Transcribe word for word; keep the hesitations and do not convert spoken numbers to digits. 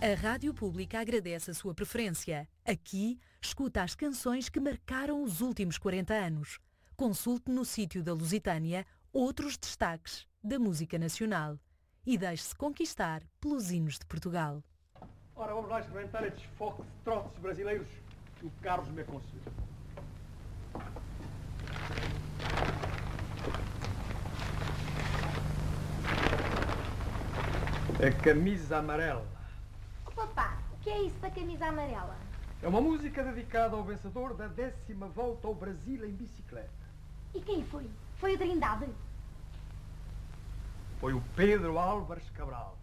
A Rádio Pública agradece a sua preferência. Aqui, escuta as canções que marcaram os últimos quarenta anos. Consulte no sítio da Lusitânia outros destaques da música nacional. E deixe-se conquistar pelos hinos de Portugal. Ora, vamos lá experimentar estes foxtrots brasileiros que o Carlos me aconselhou. A camisa amarela. Oh, papá, o que é isso da camisa amarela? É uma música dedicada ao vencedor da décima volta ao Brasil em bicicleta. E quem foi? Foi o Trindade? Foi o Pedro Álvares Cabral.